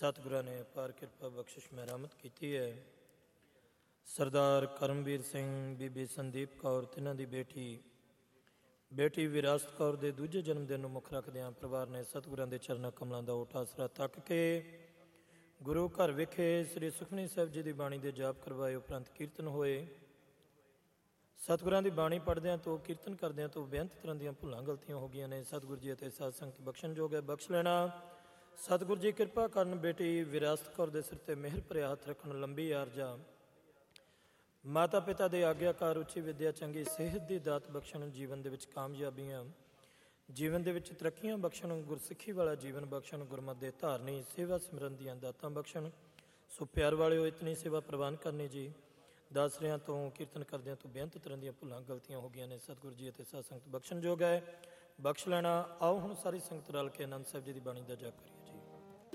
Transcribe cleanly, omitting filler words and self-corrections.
ਸਤਿਗੁਰਾਂ ਨੇ ਅਪਾਰ ਕਿਰਪਾ ਬਖਸ਼ਿਸ਼ ਮਹਿਰਮਤ ਕੀਤੀ ਹੈ। ਸਰਦਾਰ ਕਰਮਵੀਰ ਸਿੰਘ, ਬੀਬੀ ਸੰਦੀਪ ਕੌਰ, ਤਿੰਨਾਂ ਦੀ ਬੇਟੀ ਵਿਰਾਸਤ ਕੌਰ ਦੇ ਦੂਜੇ ਜਨਮ ਦਿਨ ਨੂੰ ਮੁੱਖ ਰੱਖਦਿਆਂ ਪਰਿਵਾਰ ਨੇ ਸਤਿਗੁਰਾਂ ਦੇ ਚਰਨਾਂ ਕਮਲਾਂ ਦਾ ਓਟ ਆਸਰਾ ਤੱਕ ਕੇ ਗੁਰੂ ਘਰ ਵਿਖੇ ਸ੍ਰੀ ਸੁਖਮਨੀ ਸਾਹਿਬ ਜੀ ਦੀ ਬਾਣੀ ਦੇ ਜਾਪ ਕਰਵਾਏ ਉਪਰੰਤ ਕੀਰਤਨ ਹੋਏ। ਸਤਿਗੁਰਾਂ ਦੀ ਬਾਣੀ ਪੜ੍ਹਦਿਆਂ ਤੋਂ ਕੀਰਤਨ ਕਰਦਿਆਂ ਤੋਂ ਬੇਅੰਤ ਤਰ੍ਹਾਂ ਦੀਆਂ ਭੁੱਲਾਂ ਗਲਤੀਆਂ ਹੋ ਗਈਆਂ ਨੇ। ਸਤਿਗੁਰੂ ਜੀ ਅਤੇ ਸਾਧ ਸੰਗਤ ਬਖਸ਼ਣਯੋਗ ਹੈ, ਬਖਸ਼ ਲੈਣਾ। ਸਤਿਗੁਰੂ ਜੀ ਕਿਰਪਾ ਕਰਨ, ਬੇਟੀ ਵਿਰਾਸਤ ਕੌਰ ਦੇ ਸਿਰ ਤੇ ਮਿਹਰ ਭਰਿਆ ਹੱਥ ਰੱਖਣ, ਲੰਬੀ ਆਰਜਾ, ਮਾਤਾ ਪਿਤਾ ਦੇ ਆਗਿਆਕਾਰ, ਉੱਚੀ ਵਿੱਦਿਆ, ਚੰਗੀ ਸਿਹਤ ਦੀ ਦਾਤ ਬਖਸ਼ਣ, ਜੀਵਨ ਦੇ ਵਿੱਚ ਕਾਮਯਾਬੀਆਂ, ਜੀਵਨ ਦੇ ਵਿੱਚ ਤਰੱਕੀਆਂ ਬਖਸ਼ਣ, ਗੁਰਸਿੱਖੀ ਵਾਲਾ ਜੀਵਨ ਬਖਸ਼ਣ, ਗੁਰਮਤਿ ਦੇ ਧਾਰਨੀ ਸੇਵਾ ਸਿਮਰਨ ਦੀਆਂ ਦਾਤਾਂ ਬਖਸ਼ਣ। ਸੋ ਪਿਆਰ ਵਾਲਿਓ, ਇਤਨੀ ਸੇਵਾ ਪ੍ਰਵਾਨ ਕਰਨੀ ਜੀ। ਦਾਸਰਿਆਂ ਤੋਂ ਕੀਰਤਨ ਕਰਦਿਆਂ ਤੋਂ ਬੇਅੰਤ ਤਰ੍ਹਾਂ ਦੀਆਂ ਭੁੱਲਾਂ ਗਲਤੀਆਂ ਹੋ ਗਈਆਂ ਨੇ। ਸਤਿਗੁਰੂ ਜੀ ਅਤੇ ਸਾਧ ਸੰਗਤ ਬਖਸ਼ਣਯੋਗ ਹੈ, ਬਖਸ਼ ਲੈਣਾ। ਆਓ ਹੁਣ ਸਾਰੀ ਸੰਗਤ ਰਲ ਕੇ ਆਨੰਦ ਸਾਹਿਬ ਜੀ ਦੀ ਬਾਣੀ ਦਾ ਜਾਪ ਕਰੀਏ ਜੀ।